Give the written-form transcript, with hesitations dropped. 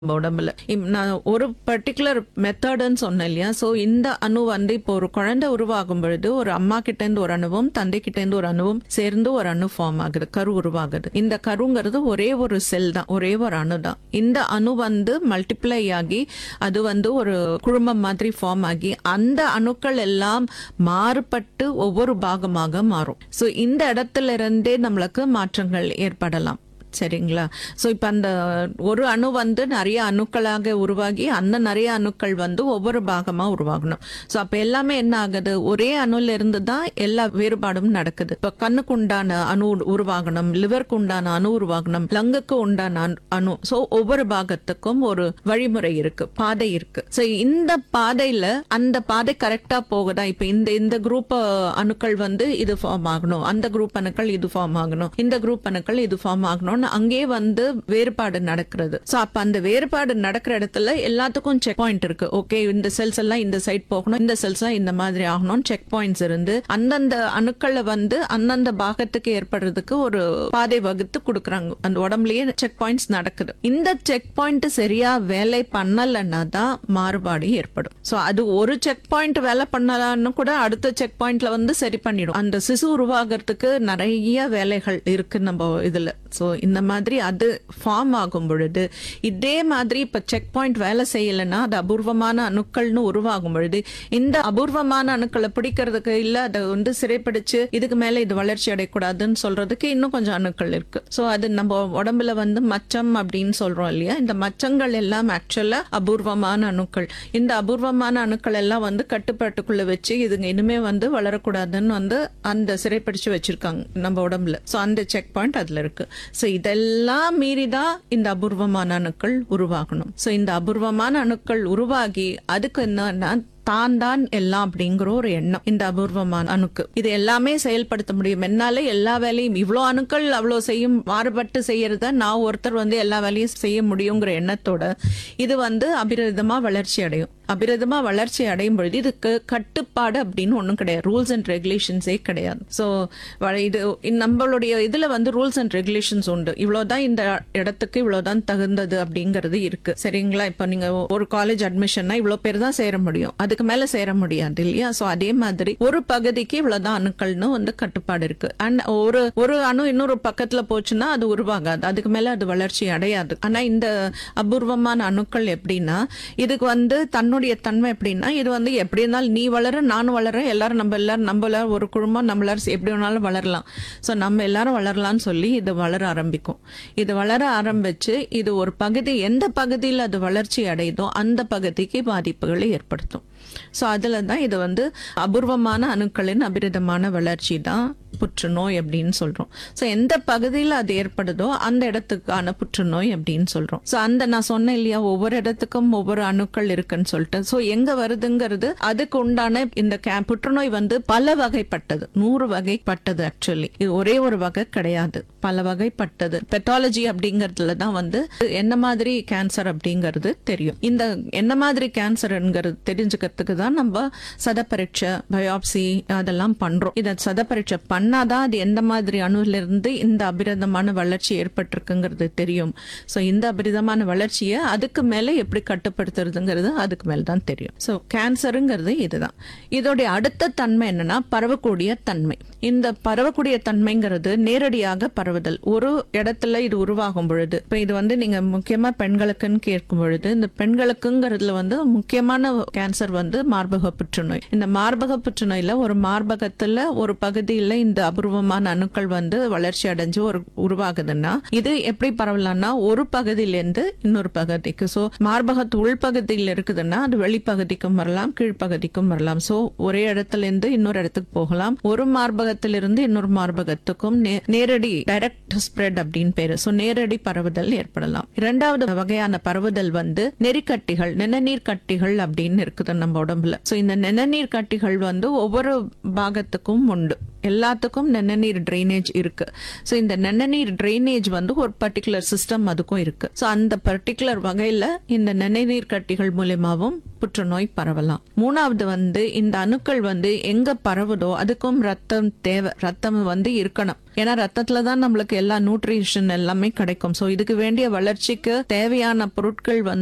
உடம்புல நான் ஒரு பர்டிகுலர் மெத்தட்னு சொன்னேன் இல்லையா. ஸோ இந்த அணு வந்து இப்போ ஒரு குழந்தை உருவாகும் பொழுது ஒரு அம்மா கிட்ட இருந்து ஒரு அணுவும் தந்தை கிட்ட இருந்து ஒரு அணுவும் சேர்ந்து ஒரு அணு ஃபார்ம் ஆகுது, கரு உருவாகுது. இந்த கருங்கிறது ஒரே ஒரு செல் தான், ஒரே ஒரு அணு தான். இந்த அணு வந்து மல்டிப்ளை ஆகி அது வந்து ஒரு குழுமம் மாதிரி ஃபார்ம் ஆகி அந்த அணுக்கள் எல்லாம் மாறுபட்டு ஒவ்வொரு பாகமாக மாறும். ஸோ இந்த இடத்துல இருந்தே நம்மளுக்கு மாற்றங்கள் ஏற்படலாம். சரிங்களா. ஸோ இப்போ அந்த ஒரு அணு வந்து நிறைய அணுக்களாக உருவாகி அந்த நிறைய அணுக்கள் வந்து ஒவ்வொரு பாகமா உருவாகணும். ஸோ அப்போ எல்லாமே என்ன ஆகுது, ஒரே அணுல இருந்து தான் எல்லா வேறுபாடும் நடக்குது. இப்போ கண்ணுக்கு உண்டான அணு உருவாகணும், லிவருக்கு உண்டான அணு உருவாகணும், லங்குக்கு உண்டான அணு. ஸோ ஒவ்வொரு பாகத்துக்கும் ஒரு வழிமுறை இருக்கு, பாதை இருக்கு. ஸோ இந்த பாதையில அந்த பாதை கரெக்டா போகுதா, இப்போ இந்த குரூப் அணுக்கள் வந்து இது ஃபார்ம் ஆகணும், அந்த குரூப் அணுக்கள் இது ஃபார்ம் ஆகணும், இந்த குரூப் அணுக்கள் இது ஃபார்ம் ஆகணும், அங்கே வந்து வேறுபாடு நடக்கிறது. சோ அப்ப அந்த வேறுபாடு நடக்கிற இடத்துல எல்லாத்துக்கும் செக் பாயிண்ட் இருக்கு. ஓகே, இந்த செல்ஸ் எல்லாம் இந்த சைட் போகணும், இந்த செல்ஸ் எல்லாம் இந்த மாதிரி ஆகணும், செக் பாயிண்ட்ஸ் இருந்து அந்தந்த அணுக்களை வந்து அந்தந்த பாகத்துக்கு ஏற்படுறதுக்கு ஒரு பாதை வகுத்து கொடுக்கறாங்க. அந்த உடம்புலயே செக் பாயிண்ட்ஸ் நடக்குது. இந்த செக் பாயிண்ட் சரியா வேலை பண்ணலன்னா தான் மாறுபாடு ஏற்படும். சோ அது ஒரு செக் பாயிண்ட் வேலை பண்ணலான்னு கூட அடுத்த செக் பாயிண்ட்ல வந்து சரி பண்ணிடும். அந்த சிசு உருவாகிறதுக்கு நிறைய வேலைகள் இருக்கு நம்ம இதுல. சோ இந்த மாதிரி அது ஃபார்ம் ஆகும் பொழுது இதே மாதிரி இப்ப செக் பாயிண்ட் வேலை செய்யலைன்னா அது அபூர்வமான அணுக்கள்னு உருவாகும் பொழுது இந்த அபூர்வமான அணுக்களை பிடிக்கிறதுக்கு இல்ல அதை வந்து சிறைப்பிடிச்சு இதுக்கு மேல இது வளர்ச்சி அடையக்கூடாதுன்னு சொல்றதுக்கு இன்னும் கொஞ்சம் அணுக்கள் இருக்கு. சோ அது நம்ம உடம்புல வந்து மச்சம் அப்படின்னு சொல்றோம் இல்லையா. இந்த மச்சங்கள் எல்லாம் ஆக்சுவலா அபூர்வமான அணுக்கள். இந்த அபூர்வமான அணுக்கள் எல்லாம் வந்து கட்டுப்பாட்டுக்குள்ள வச்சு இதுங்க இனிமே வந்து வளரக்கூடாதுன்னு வந்து அந்த சிறைப்பிடிச்சு வச்சிருக்காங்க நம்ம உடம்புல. சோ அந்த செக் பாயிண்ட் அதுல இருக்கு. சோ இதெல்லாம் மீறிதான் இந்த அபூர்வமான அணுக்கள் உருவாகணும். சோ இந்த அபூர்வமான அணுக்கள் உருவாகி அதுக்கு என்னன்னா தான் எல்லாம் அப்படிங்கிற ஒரு எண்ணம் இந்த அபூர்வமான அணுக்கு. இது எல்லாமே செயல்படுத்த முடியும், என்னால எல்லா வேலையும் இவ்வளவு அணுக்கள் அவ்வளவு செய்யும், மாறுபட்டு செய்யறத நான் ஒருத்தர் வந்து எல்லா வேலையும் செய்ய முடியுங்கிற எண்ணத்தோட இது வந்து அபிரதமா வளர்ச்சி அடையும். அபிரதமா வளர்ச்சி அடையும் பொழுது இதுக்கு கட்டுப்பாடு அப்படின்னு ஒண்ணும் கிடையாது, ரூல்ஸ் அண்ட் ரெகுலேஷன்ஸே கிடையாது. சோ இது நம்மளுடைய இதுல வந்து ரூல்ஸ் அண்ட் ரெகுலேஷன்ஸ் உண்டு. இவ்வளவுதான் இந்த இடத்துக்கு இவ்வளவுதான் தகுந்தது அப்படிங்கிறது இருக்கு. சரிங்களா. இப்ப நீங்க ஒரு காலேஜ் அட்மிஷன்னா இவ்வளவு பேர் தான் சேர முடியும், அதுக்கு மேல சேர முடியாது இல்லையா. சோ அதே மாதிரி ஒரு பகுதிக்கு இவ்வளவுதான் அணுக்கள்னு வந்து கட்டுப்பாடு இருக்கு. அண்ட் ஒரு அணு இன்னொரு பக்கத்துல போச்சுன்னா அது உருவாகாது, அதுக்கு மேல அது வளர்ச்சி அடையாது. ஆனா இந்த அபூர்வமான அணுக்கள் எப்படின்னா இதுக்கு வந்து தன்னுடைய தன்மை எப்படின்னா இது வந்து எப்படி இருந்தாலும் நீ வளர நானும் வளர எல்லாரும் நம்ம ஒரு குடும்பம் நம்ம எல்லாரும் எப்படி வேணாலும் வளரலாம். சோ நம்ம எல்லாரும் வளரலாம்னு சொல்லி இது வளர ஆரம்பிக்கும். இது வளர ஆரம்பிச்சு இது ஒரு பகுதி எந்த பகுதியில் அது வளர்ச்சி அடையுதோ அந்த பகுதிக்கு பாதிப்புகளை ஏற்படுத்தும். சோ அதுலதான் இது வந்து அபூர்வமான அணுக்களின் அபிரிதமான வளர்ச்சி தான் புற்றுநோய் அப்படின்னு சொல்றோம். சோ எந்த பகுதியில் அது ஏற்படுதோ அந்த இடத்துக்கான புற்றுநோய் அப்படின்னு சொல்றோம். சோ அந்த நான் சொன்னேன் இல்லையா, ஒவ்வொரு இடத்துக்கும் ஒவ்வொரு அணுக்கள் இருக்குன்னு சொல்லிட்டு. சோ எங்க வருதுங்கிறது அதுக்கு உண்டான இந்த புற்றுநோய் வந்து பல வகைப்பட்டது, 100 வகைப்பட்டது. ஆக்சுவலி இது ஒரே ஒரு வகை கிடையாது, பல வகைப்பட்டது. பெத்தாலஜி அப்படிங்கறதுல தான் வந்து என்ன மாதிரி கேன்சர் அப்படிங்கிறது தெரியும். இந்த என்ன மாதிரி கேன்சர்ங்கிறது தெரிஞ்சுக்கிறதுக்கு தான் நம்ம சத பரீட்சை, பயாப்சி அதெல்லாம் பண்றோம். இத சத பரீட்சை பண்ணாதான் அது எந்த மாதிரி அணுல இருந்து இந்த அபிரதமான வளர்ச்சி ஏற்பட்டிருக்குங்கிறது தெரியும். சோ இந்த அபிரதமான வளர்ச்சியை அதுக்கு மேல எப்படி கட்டுப்படுத்துறதுங்கிறது அதுக்கு மேல தான் தெரியும். சோ கேன்சருங்கிறது இதுதான். இதோடைய அடுத்த தன்மை என்னன்னா பரவக்கூடிய தன்மை. இந்த பரவக்கூடிய தன்மைங்கிறது நேரடியாக பரவுதல். ஒரு இடத்துல இது உருவாகும் பொழுது இப்ப இது வந்து நீங்க முக்கியமா பெண்களுக்குன்னு கேட்கும் பொழுது இந்த பெண்களுக்குங்கிறதுல வந்து முக்கியமான கேன்சர் வந்து மார்பக புற்றுநோய். இந்த மார்பக புற்றுநோயில ஒரு மார்பகத்துல ஒரு பகுதியில இந்த அபூர்வமான அணுக்கள் வந்து வளர்ச்சி அடைஞ்சு ஒரு உருவாகுதுன்னா இது எப்படி பரவலாம்னா ஒரு பகுதியிலிருந்து இன்னொரு பகுதிக்கு. சோ மார்பகத்து உள்பகுதியில் இருக்குதுன்னா அது வெளிப்பகுதிக்கும் வரலாம், கீழ்ப்பகுதிக்கும் வரலாம். சோ ஒரே இடத்துல இருந்து இன்னொரு இடத்துக்கு போகலாம். ஒரு மார்பகத்திலிருந்து இன்னொரு மார்பகத்துக்கும் நேரடி டைரக்ட் ஸ்ப்ரெட் அப்படின்னு பேரு. சோ நேரடி பரவுதல் ஏற்படலாம். இரண்டாவது வகையான பரவுதல் வந்து நெறிக்கட்டிகள், நிணநீர் கட்டிகள் அப்படின்னு இருக்குது நம்ம நம்ம உடம்புல. சோ இந்த நிணநீர் கட்டிகள் வந்து ஒவ்வொரு பாகத்துக்கும் உண்டு. எல்லாத்துக்கும் நிணநீர் ட்ரைனேஜ் இருக்கு. சோ இந்த நிணநீர் ட்ரைனேஜ் வந்து ஒரு பர்டிகுலர் சிஸ்டம் அதுக்கும் இருக்கு. சோ அந்த பர்டிகுலர் வகையில இந்த நிணநீர் கட்டிகள் மூலமாவும் புற்றுநோய் பரவலாம். மூணாவது வந்து இந்த அணுக்கள் வந்து எங்க பரவுதோ அதுக்கும் ரத்தம் தேவை. ரத்தம் வந்து இருக்கணும். ஏன்னா ரத்தத்துல தான் நம்மளுக்கு எல்லா நியூட்ரிஷன் எல்லாமே கிடைக்கும். சோ இதுக்கு வேண்டிய வளர்ச்சிக்கு தேவையான பொருட்கள் வந்து